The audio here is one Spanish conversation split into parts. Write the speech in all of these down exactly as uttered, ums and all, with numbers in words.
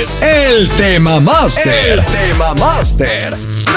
es el Tema Master. El Tema Master.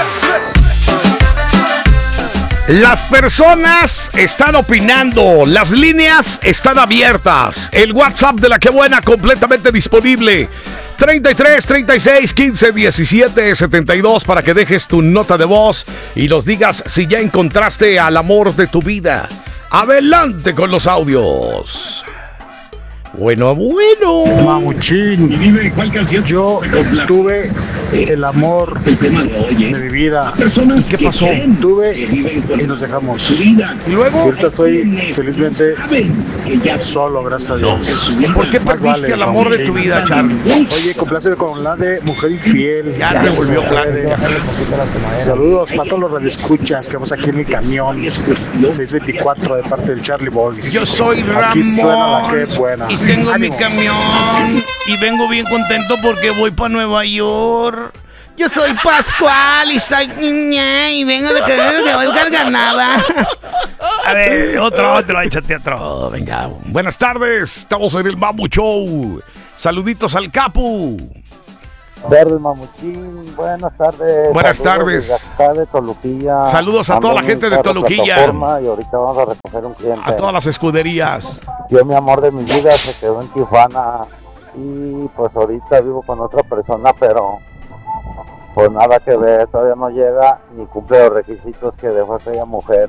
Las personas están opinando, las líneas están abiertas, el WhatsApp de La Qué Buena completamente disponible. treinta y tres, treinta y seis, quince, diecisiete, setenta y dos para que dejes tu nota de voz y nos digas si ya encontraste al amor de tu vida. Adelante con los audios. Bueno, bueno. Mamuchín, yo tuve el amor de mi vida. ¿Y qué pasó? Tuve y nos dejamos. ¿Y luego? Ahorita estoy felizmente solo, gracias a Dios. ¿Por qué Más perdiste vale, el amor de tu Mamuchín. vida, Charlie? Oye, complacer con la de Mujer Infiel. Ya me volvió blanco. Saludos para todos los radioescuchas que vamos aquí en mi camión. seiscientos veinticuatro de parte del Charlie Boy. Yo soy Aquí suena La Qué Ramón Buena. y tengo mi Ánimo. camión y vengo bien contento porque voy para Nueva York. Yo soy Pascual y soy niña y vengo de que voy a ganada. A ver, otro, otro, échate otro. Venga, buenas tardes, estamos en el Mamu Show. Saluditos al Capu. Buenas tardes, Mamuchín. Buenas tardes. Buenas Saludos tardes. desde acá de Toluquilla. Saludos a toda la Ando en gente de carro Toluquilla. plataforma Y ahorita vamos a recoger un cliente. A todas las escuderías. Yo, mi amor de mi vida, se quedó en Tijuana. Y pues ahorita vivo con otra persona, pero pues nada que ver. Todavía no llega ni cumple los requisitos que dejó aquella mujer.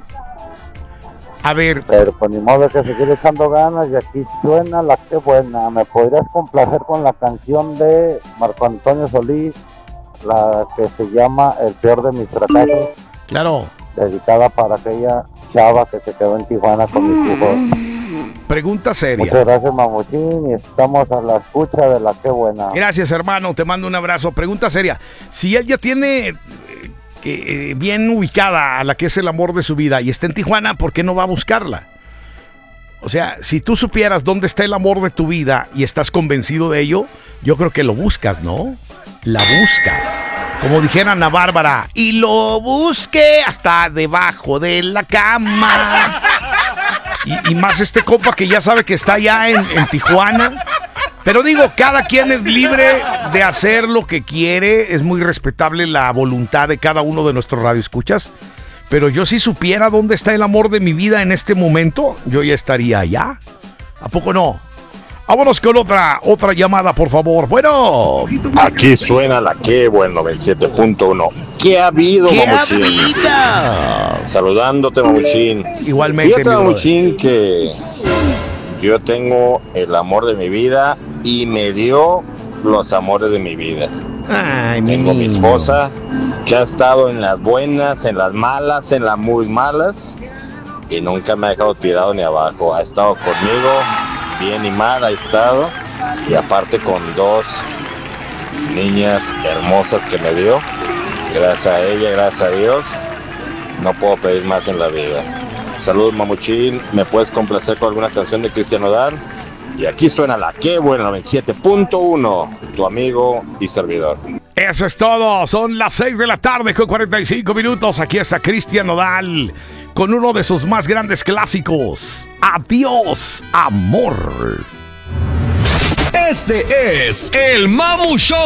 A ver, Pero pues ni modo que seguir echando ganas. Y aquí suena La Qué Buena. ¿Me podrías complacer con la canción de Marco Antonio Solís? La que se llama El Peor de Mis Fracasos, claro. dedicada para aquella chava que se quedó en Tijuana con mis hijos. Pregunta seria. Muchas gracias, Mamuchín, y estamos a la escucha de La Qué Buena. Gracias, hermano, te mando un abrazo. Pregunta seria. Si él ya tiene eh, eh, bien ubicada a la que es el amor de su vida y está en Tijuana, ¿por qué no va a buscarla? O sea, si tú supieras dónde está el amor de tu vida y estás convencido de ello, yo creo que lo buscas, ¿no? La buscas. Como dijera Ana Bárbara, y lo busqué hasta debajo de la cama. Y, y más este compa que ya sabe que está allá en, en Tijuana. Pero digo, cada quien es libre de hacer lo que quiere. Es muy respetable la voluntad de cada uno de nuestros radioescuchas. Pero yo si supiera dónde está el amor de mi vida en este momento, yo ya estaría allá. ¿A poco no? Vámonos con otra, otra llamada, por favor. Bueno. Aquí suena La Qué Buena noventa y siete punto uno. ¿Qué ha habido, ¡Qué Mamuchín? vida! Saludándote, Mamuchín. Igualmente, Fíjate, mi brother. Mamuchín, que yo tengo el amor de mi vida y me dio los amores de mi vida. Ay, mi Tengo mi niño. esposa que ha estado en las buenas, en las malas, en las muy malas y nunca me ha dejado tirado ni abajo. Ha estado conmigo, bien y mal ha estado, y aparte con dos niñas hermosas que me dio. Gracias a ella, gracias a Dios, no puedo pedir más en la vida. Saludos, Mamuchín, ¿me puedes complacer con alguna canción de Cristian Nodal? Y aquí suena La Qué Buena noventa y siete punto uno, tu amigo y servidor. Eso es todo, son las seis de la tarde con cuarenta y cinco minutos. Aquí está Cristian Nodal con uno de sus más grandes clásicos, Adiós, Amor. Este es el Mamu Show.